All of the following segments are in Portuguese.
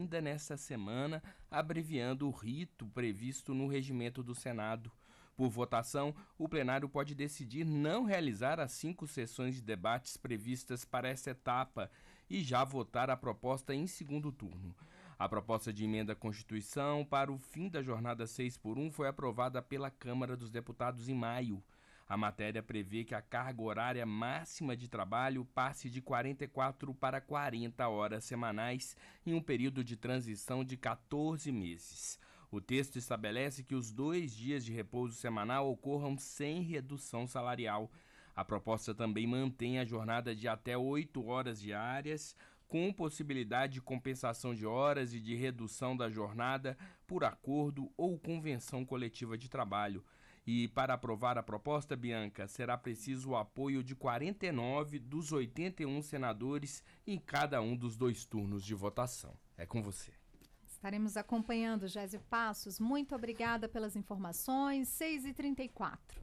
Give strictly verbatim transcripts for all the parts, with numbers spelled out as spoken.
ainda nesta semana, abreviando o rito previsto no regimento do Senado. Por votação, o plenário pode decidir não realizar as cinco sessões de debates previstas para esta etapa e já votar a proposta em segundo turno. A proposta de emenda à Constituição para o fim da jornada seis por um foi aprovada pela Câmara dos Deputados em maio. A matéria prevê que a carga horária máxima de trabalho passe de quarenta e quatro para quarenta horas semanais em um período de transição de quatorze meses. O texto estabelece que os dois dias de repouso semanal ocorram sem redução salarial. A proposta também mantém a jornada de até oito horas diárias, com possibilidade de compensação de horas e de redução da jornada por acordo ou convenção coletiva de trabalho. E para aprovar a proposta, Bianca, será preciso o apoio de quarenta e nove dos oitenta e um senadores em cada um dos dois turnos de votação. É com você. Estaremos acompanhando, Gésio Passos. Muito obrigada pelas informações. seis e trinta e quatro.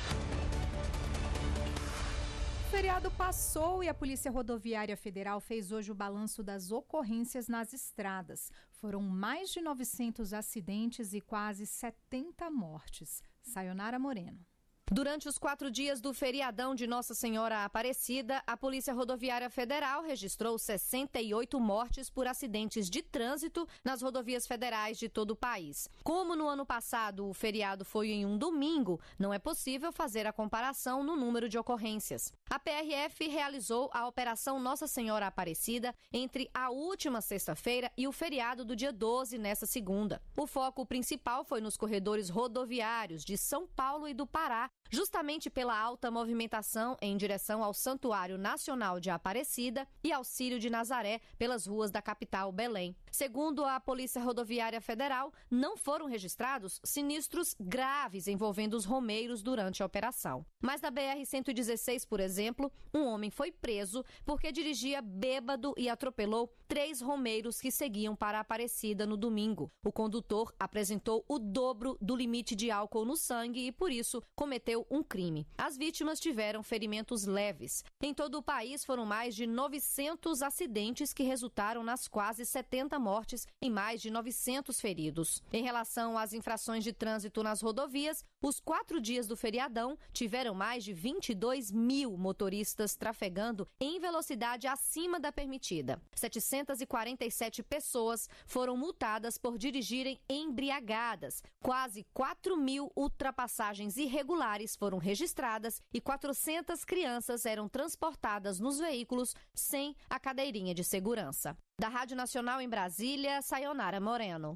O feriado passou e a Polícia Rodoviária Federal fez hoje o balanço das ocorrências nas estradas. Foram mais de novecentos acidentes e quase setenta mortes. Sayonara Moreno. Durante os quatro dias do feriadão de Nossa Senhora Aparecida, a Polícia Rodoviária Federal registrou sessenta e oito mortes por acidentes de trânsito nas rodovias federais de todo o país. Como no ano passado o feriado foi em um domingo, não é possível fazer a comparação no número de ocorrências. A P R F realizou a Operação Nossa Senhora Aparecida entre a última sexta-feira e o feriado do dia doze, nesta segunda. O foco principal foi nos corredores rodoviários de São Paulo e do Pará, justamente pela alta movimentação em direção ao Santuário Nacional de Aparecida e ao Círio de Nazaré pelas ruas da capital, Belém. Segundo a Polícia Rodoviária Federal, não foram registrados sinistros graves envolvendo os romeiros durante a operação. Mas na B R cento e dezesseis, por exemplo, um homem foi preso porque dirigia bêbado e atropelou três romeiros que seguiam para Aparecida no domingo. O condutor apresentou o dobro do limite de álcool no sangue e, por isso, cometeu um crime. As vítimas tiveram ferimentos leves. Em todo o país foram mais de novecentos acidentes que resultaram nas quase setenta mortes e mais de novecentos feridos. Em relação às infrações de trânsito nas rodovias, os quatro dias do feriadão tiveram mais de vinte e dois mil motoristas trafegando em velocidade acima da permitida. setecentas e quarenta e sete pessoas foram multadas por dirigirem embriagadas. Quase quatro mil ultrapassagens irregulares foram registradas e quatrocentas crianças eram transportadas nos veículos sem a cadeirinha de segurança. Da Rádio Nacional em Brasília, Sayonara Moreno.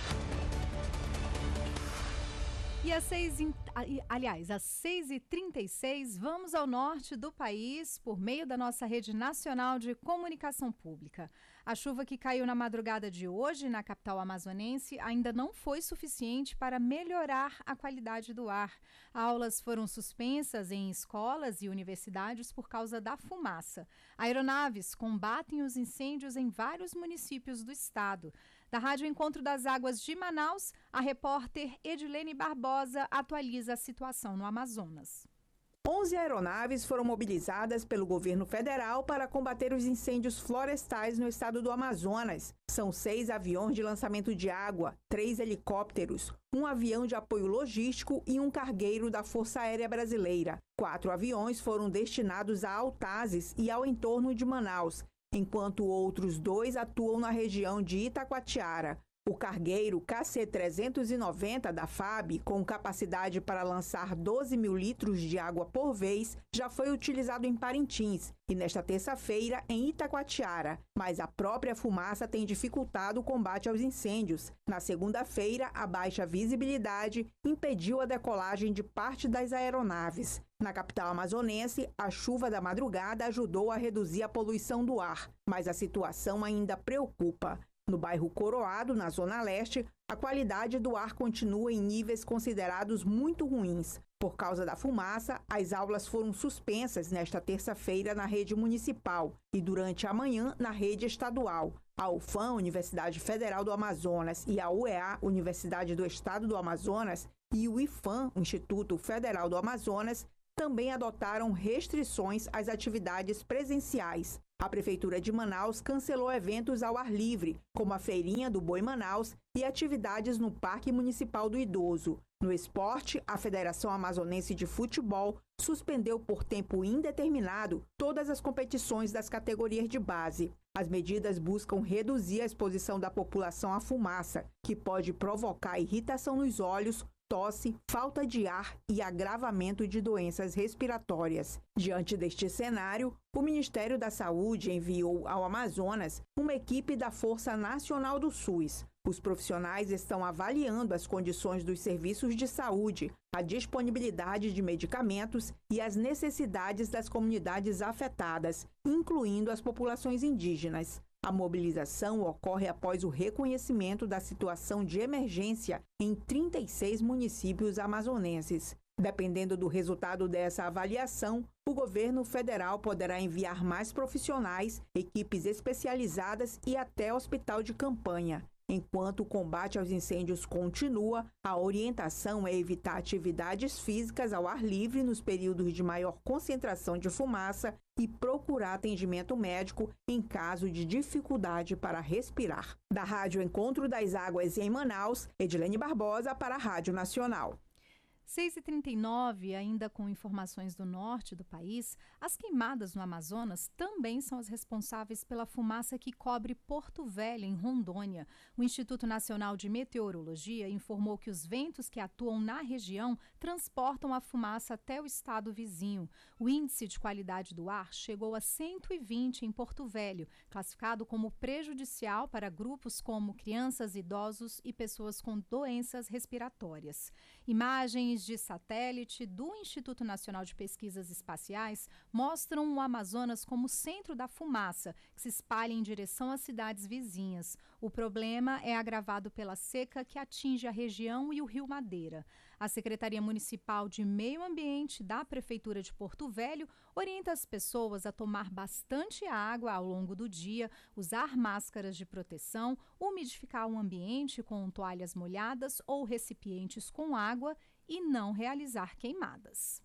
E às seis, aliás, às seis e trinta e seis, vamos ao norte do país por meio da nossa rede nacional de comunicação pública. A chuva que caiu na madrugada de hoje na capital amazonense ainda não foi suficiente para melhorar a qualidade do ar. Aulas foram suspensas em escolas e universidades por causa da fumaça. Aeronaves combatem os incêndios em vários municípios do estado. Da Rádio Encontro das Águas de Manaus, a repórter Edilene Barbosa atualiza a situação no Amazonas. onze aeronaves foram mobilizadas pelo governo federal para combater os incêndios florestais no estado do Amazonas. São seis aviões de lançamento de água, três helicópteros, um avião de apoio logístico e um cargueiro da Força Aérea Brasileira. Quatro aviões foram destinados a Altazes e ao entorno de Manaus, enquanto outros dois atuam na região de Itacoatiara. O cargueiro K C trezentos e noventa da F A B, com capacidade para lançar doze mil litros de água por vez, já foi utilizado em Parintins e nesta terça-feira em Itacoatiara, mas a própria fumaça tem dificultado o combate aos incêndios. Na segunda-feira, a baixa visibilidade impediu a decolagem de parte das aeronaves. Na capital amazonense, a chuva da madrugada ajudou a reduzir a poluição do ar, mas a situação ainda preocupa. No bairro Coroado, na Zona Leste, a qualidade do ar continua em níveis considerados muito ruins. Por causa da fumaça, as aulas foram suspensas nesta terça-feira na rede municipal e durante a manhã na rede estadual. A UFAM, Universidade Federal do Amazonas, e a U E A, Universidade do Estado do Amazonas, e o IFAM, Instituto Federal do Amazonas, também adotaram restrições às atividades presenciais. A Prefeitura de Manaus cancelou eventos ao ar livre, como a Feirinha do Boi Manaus e atividades no Parque Municipal do Idoso. No esporte, a Federação Amazonense de Futebol suspendeu por tempo indeterminado todas as competições das categorias de base. As medidas buscam reduzir a exposição da população à fumaça, que pode provocar irritação nos olhos, tosse, falta de ar e agravamento de doenças respiratórias. Diante deste cenário, o Ministério da Saúde enviou ao Amazonas uma equipe da Força Nacional do SUS. Os profissionais estão avaliando as condições dos serviços de saúde, a disponibilidade de medicamentos e as necessidades das comunidades afetadas, incluindo as populações indígenas. A mobilização ocorre após o reconhecimento da situação de emergência em trinta e seis municípios amazonenses. Dependendo do resultado dessa avaliação, o governo federal poderá enviar mais profissionais, equipes especializadas e até hospital de campanha. Enquanto o combate aos incêndios continua, a orientação é evitar atividades físicas ao ar livre nos períodos de maior concentração de fumaça e procurar atendimento médico em caso de dificuldade para respirar. Da Rádio Encontro das Águas em Manaus, Edilene Barbosa para a Rádio Nacional. seis e trinta e nove, ainda com informações do norte do país, as queimadas no Amazonas também são as responsáveis pela fumaça que cobre Porto Velho, em Rondônia. O Instituto Nacional de Meteorologia informou que os ventos que atuam na região transportam a fumaça até o estado vizinho. O índice de qualidade do ar chegou a cento e vinte em Porto Velho, classificado como prejudicial para grupos como crianças, idosos e pessoas com doenças respiratórias. Imagens de satélite do Instituto Nacional de Pesquisas Espaciais mostram o Amazonas como centro da fumaça, que se espalha em direção às cidades vizinhas. O problema é agravado pela seca que atinge a região e o Rio Madeira. A Secretaria Municipal de Meio Ambiente da Prefeitura de Porto Velho orienta as pessoas a tomar bastante água ao longo do dia, usar máscaras de proteção, umidificar o ambiente com toalhas molhadas ou recipientes com água e não realizar queimadas.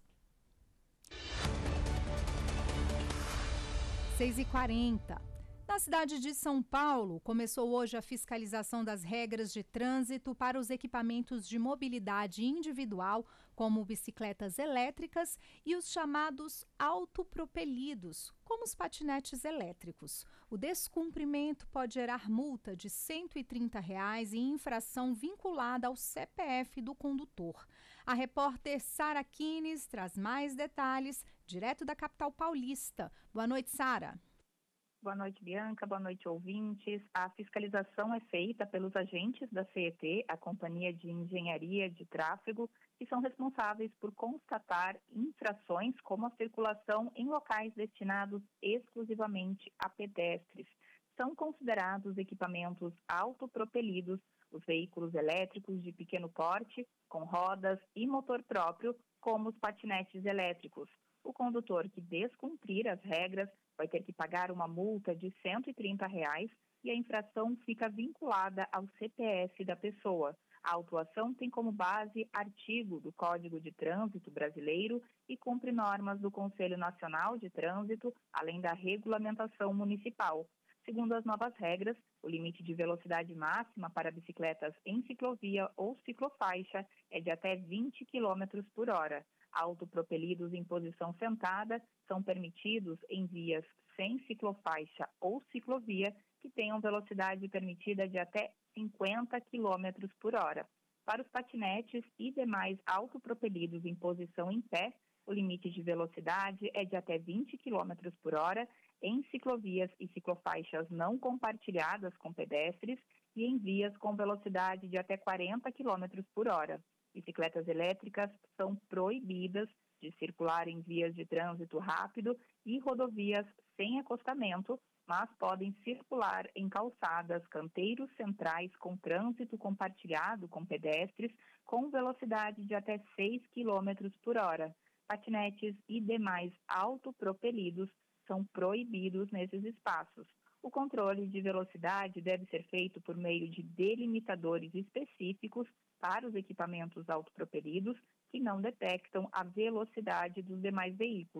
seis e quarenta. Na cidade de São Paulo, começou hoje a fiscalização das regras de trânsito para os equipamentos de mobilidade individual, como bicicletas elétricas e os chamados autopropelidos, como os patinetes elétricos. O descumprimento pode gerar multa de cento e trinta reais e infração vinculada ao C P F do condutor. A repórter Sara Kines traz mais detalhes, direto da capital paulista. Boa noite, Sara. Boa noite, Bianca. Boa noite, ouvintes. A fiscalização é feita pelos agentes da C E T, a Companhia de Engenharia de Tráfego, que são responsáveis por constatar infrações como a circulação em locais destinados exclusivamente a pedestres. São considerados equipamentos autopropelidos os veículos elétricos de pequeno porte, com rodas e motor próprio, como os patinetes elétricos. O condutor que descumprir as regras vai ter que pagar uma multa de cento e trinta reais e a infração fica vinculada ao C P F da pessoa. A autuação tem como base artigo do Código de Trânsito Brasileiro e cumpre normas do Conselho Nacional de Trânsito, além da regulamentação municipal. Segundo as novas regras, o limite de velocidade máxima para bicicletas em ciclovia ou ciclofaixa é de até vinte quilômetros por hora. Autopropelidos em posição sentada são permitidos em vias sem ciclofaixa ou ciclovia que tenham velocidade permitida de até cinquenta quilômetros por hora. Para os patinetes e demais autopropelidos em posição em pé, o limite de velocidade é de até vinte quilômetros por hora em ciclovias e ciclofaixas não compartilhadas com pedestres e em vias com velocidade de até quarenta quilômetros por hora. Bicicletas elétricas são proibidas de circular em vias de trânsito rápido e rodovias sem acostamento, mas podem circular em calçadas, canteiros centrais com trânsito compartilhado com pedestres com velocidade de até seis quilômetros por hora. Patinetes e demais autopropelidos são proibidos nesses espaços. O controle de velocidade deve ser feito por meio de delimitadores específicos para os equipamentos autopropelidos que não detectam a velocidade dos demais veículos.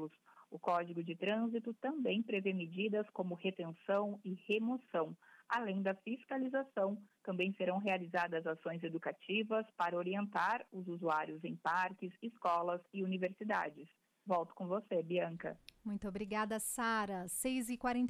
O Código de Trânsito também prevê medidas como retenção e remoção. Além da fiscalização, também serão realizadas ações educativas para orientar os usuários em parques, escolas e universidades. Volto com você, Bianca. Muito obrigada, Sara. seis e quarenta